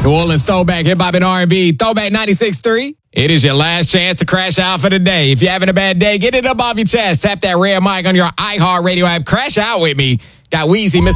New Orleans Throwback, Hip Hop and R&B, Throwback 96.3. It is your last chance to crash out for the day. If you're having a bad day, get it up off your chest. Tap that red mic on your iHeartRadio app. Crash out with me. Got Weezy, Mr.